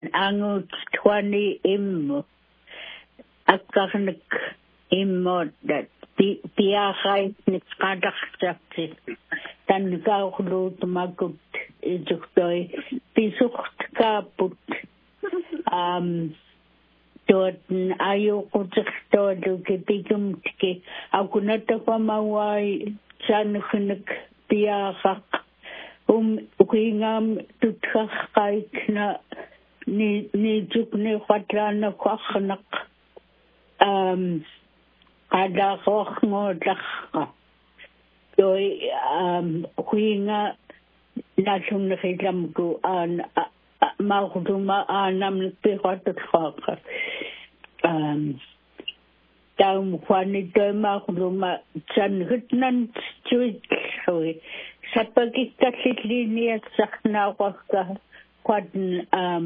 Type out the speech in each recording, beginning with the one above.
angut 20 immo akkarnik immo dat piagai nik qadaqsaqti tankaaqluut makut ijuktoi pisuqt kaaput tuotan ayuqutiqtoolu kipikumtki akunataqamawai sanukhinik piaqaq uqingam tutqaqqaikna ni jukni qatlana qaqnaq qadaqoqngotaqqa toi uqinga nasunniqilamku maqduma anam piqatutqaqa taum kwanitoy maqduma sanhutnan tuithui sapakikkallitliniassaqnaaqaqqa qatn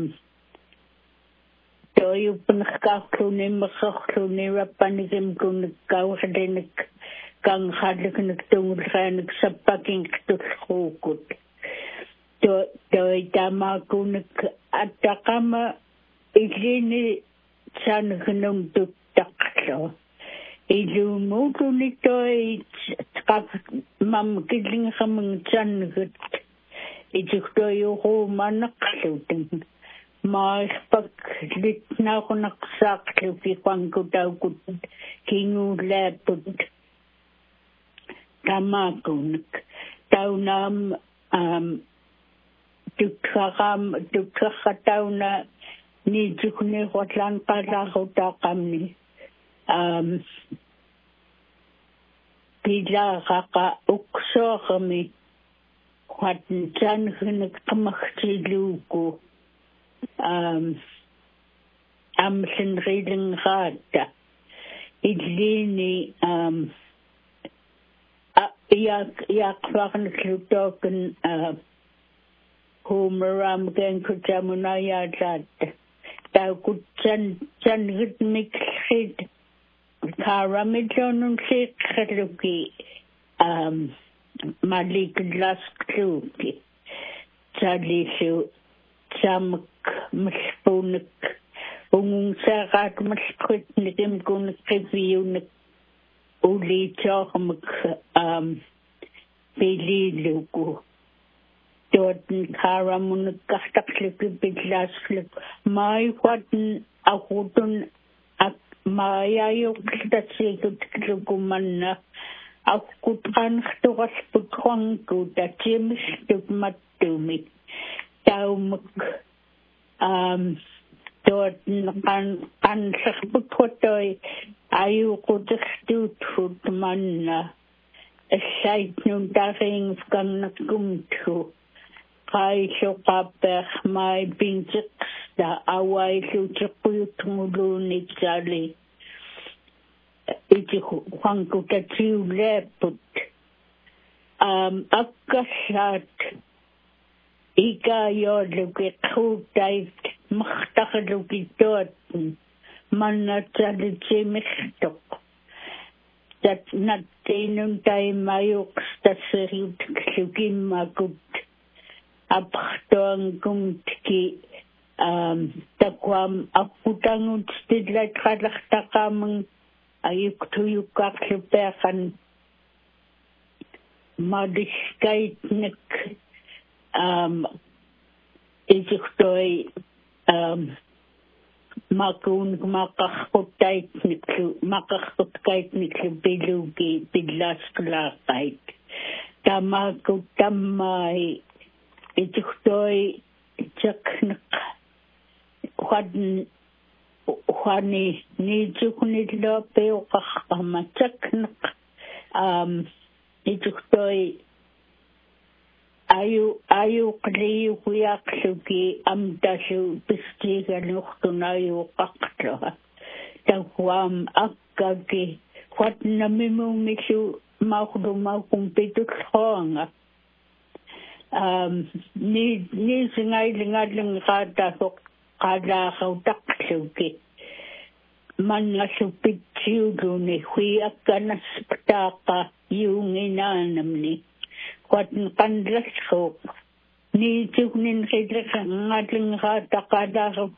toyupunqaqluni meqqarluni rappanikimkunikkaurlinik kanqalliknik tungulraanik sappakinqtulquukut toi tamakunik attaqama illini sanhnum tuttaqlo ilumuutuni toi qaq mam killingamang sanhut ijuktoyuqumanaqlutin maispak litnaqunaqsaaqluki qankutaukut kingullaaput tamakunik taunam tuqqaqatauna nijukni qatlan qalaaqutaqamni pilaaqaqa uqsoormi qatn sanhunik qamaqtiluuku amllinrilingaata illini yaqfarniklutoqan humaram kenkujamunayaallaata taukutsan sanhutmikrit karamillonun siqqaluki maliklasqluuki talisu samak malpunik ungungsaaqaat malqutnik imkunikqiviunik uliitoormik pililuku tuotan kaaramunik qartaqluki pillaasqluk maayuqatn aqutun maayayuqtatsiikutlukumanna aqutqanertuqalput qanku tatsimistuk mattumi taumuk tuotan qanserputqutoi ayuqutiqtuutfut manna assaitnun tariingifqannakkumthu qailluqappeq mai pintiqsta awailuutiqquyutnguluunitsali qanqutatsiuleaput akkallaat ikaayolluki quutait maqtaqluki tuotan mannatsalitsimixtuq tat nattiinun taimayuqstasseriutikklukimmakut apqtuankumtki takwam aqutangut stillatqalartaqamang ayuktuyuqqarlupeaqan madiskaitnik ijurtoi makuunik maqarqutkaitniklu piluki pillaasqlaaqait tamakut tammai ijurtoi chaknaq Juani nijuknillopeoqaqqama chaknaq ijurtoi ayuqliyuqyaqluki amtallu pistigaluqtunayuqaqluqa taquam akkaki qatnamimumillu maqlumaqum pitulqoanga ni singailingalingaatasoq qalaaqautaqluki mangasuppitsiuluni huiakkanasptaaqa yuunginaanamni qatn qanlasquuq ni tuknin khidrak ngatling kha takada